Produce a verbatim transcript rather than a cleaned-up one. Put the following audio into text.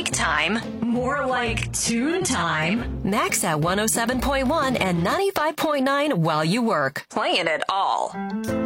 break time, more like tune time. Max at one oh seven point one and ninety-five point nine while you work. Playing it all.